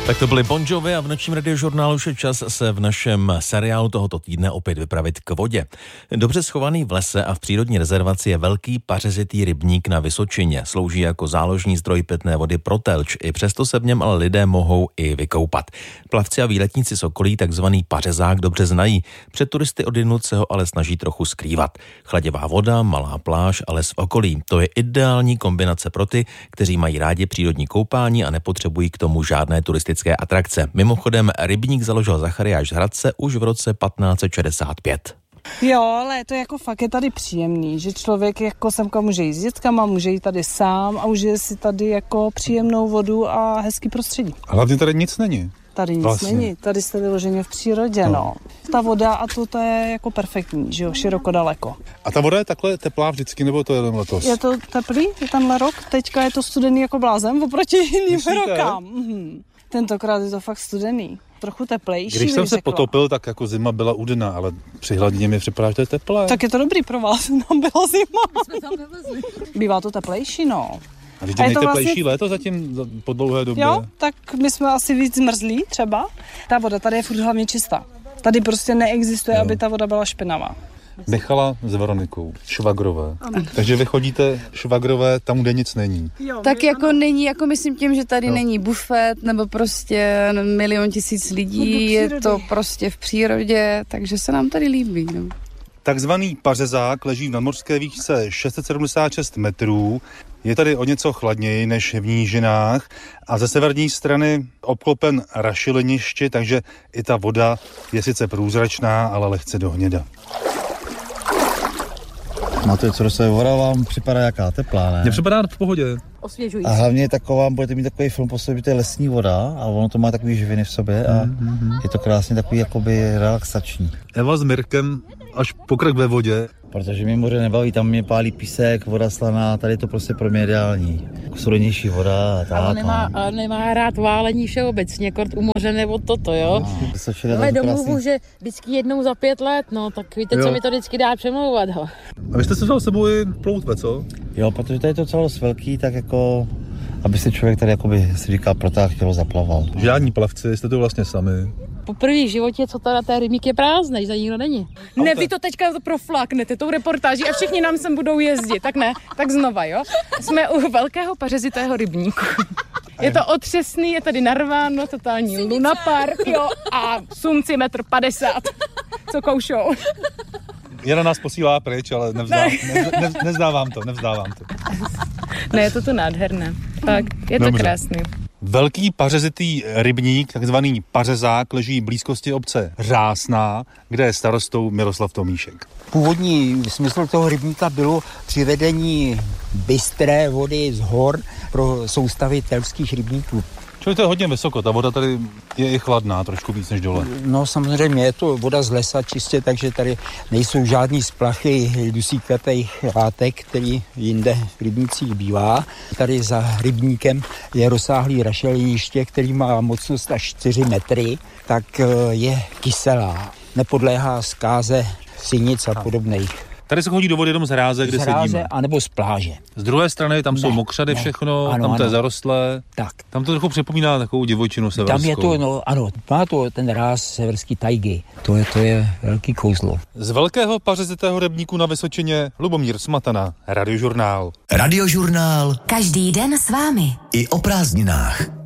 Tak to byly Bon Jovi a v nočním radiožurnálu už je čas se v našem seriálu tohoto týdne opět vypravit k vodě. Dobře schovaný v lese a v přírodní rezervaci je velký pařezitý rybník na Vysočině. Slouží jako záložní zdroj pitné vody pro Telč. I přesto se v něm ale lidé mohou i vykoupat. Plavci a výletníci z okolí takzvaný pařezák dobře znají. Před turisty odjinud se ho ale snaží trochu skrývat. Chladivá voda, malá pláž a les v okolí. To je ideální kombinace pro ty, kteří mají rádi přírodní koupání a nepotřebují k tomu žádné turistické atrakce. Mimochodem, rybník založil Zachariáš z Hradce už v roce 1565. Jo, ale to jako fakt je tady příjemný, že člověk jako semka může jít s dětkama, může jít tady sám a užije si tady jako příjemnou vodu a hezký prostředí. A hlavně tady nic není. Tady nic vlastně není, tady jste vyloženě v přírodě, no. Ta voda a to je jako perfektní, že jo, široko daleko. A ta voda je takhle teplá vždycky, nebo to je jenom letos? Je to teplý, je tenhle rok, teďka je to studený jako blázen oproti jiným rokám. Tentokrát je to fakt studený. Trochu teplejší. Když jsem se potopil, tak jako zima byla udena, ale při hladině mi připadá, že to je teplé. Tak je to dobrý pro vás, nám byla zima. My jsme tam nevezli. Bývá to teplejší, no. A vždyť je nejteplejší léto zatím po dlouhé době. Jo, tak my jsme asi víc zmrzlí třeba. Ta voda tady je furt hlavně čistá. Tady prostě neexistuje, aby ta voda byla špinavá. Michala s Veronikou, švagrové. Takže vy chodíte švagrové tam, kde nic není. Jo, tak jako není, jako myslím tím, že tady není bufet nebo prostě 1 000 000 lidí, je to prostě v přírodě, takže se nám tady líbí. No. Takzvaný pařezák leží v nadmořské výšce 676 metrů. Je tady o něco chladněji než v nížinách a ze severní strany obklopen rašeliništi, takže i ta voda je sice průzračná, ale lehce dohněda. Máte co do sebe, voda vám připadá jaká teplá, ne? Mně připadá v pohodě. Osvěžující. A hlavně taková, budete mít takový film po sobě, to je lesní voda a ono to má takový živiny v sobě a je to krásně takový jakoby relaxační. Eva s Mirkem až pokrk ve vodě. Protože mě moře nebaví, tam mě pálí písek, voda slaná, tady je to prostě pro mě ideální. Studenější voda a tak. Ale nemá rád válení všeobecně, kort u moře nebo toto, jo. Ale domluvu, že vždycky jednou za 5 let, no, tak víte, co mi to vždycky dá přemlouvat, ho. A vy jste se vzal s sebou i ploutve, co? Jo, protože tady je to celost velký, tak jako, aby si člověk tady jakoby si říkal protáhl, chtělo zaplaval. Žádní plavci, jste to vlastně sami. Poprvé v životě, co teda ten rybník je prázdnej, že nikdo není. Ne, vy to teďka profláknete tou reportáží a všichni nám sem budou jezdit, tak ne, tak znova, jo. Jsme u velkého pařezitého rybníku. Je to otřesný, je tady narváno, totální lunapark, jo, a sumci 1,50 m, co koušou. Jana nás posílá pryč, ale nevzdávám to. Ne, je to tu nádherné, tak, je to krásný. Velký pařezitý rybník, takzvaný pařezák, leží v blízkosti obce Řásná, kde je starostou Miroslav Tomíšek. Původní smysl toho rybníka bylo přivedení bystré vody z hor pro soustavy telských rybníků. Čili to je hodně vysoko, ta voda tady je i chladná, trošku víc než dole. No samozřejmě je to voda z lesa čistě, takže tady nejsou žádný splachy dusíkatých látek, který jinde v rybnících bývá. Tady za rybníkem je rozsáhlý rašeliniště, který má mocnost až 4 metry, tak je kyselá. Nepodléhá zkáze sinic a podobných. Tady se chodí do vody jenom z hráze, kde sedíme. Anebo z pláže. Z druhé strany tam jsou mokřady všechno, ano, tam to je zarostlé. Tak. Tam to trochu připomíná takovou divočinu severskou. Tam je to, má to ten ráz severský tajgy. To je velký kouzlo. Z velkého pařezitého rybníku na Vysočině Lubomír Smatana, Radiožurnál. Radiožurnál. Každý den s vámi. I o prázdninách.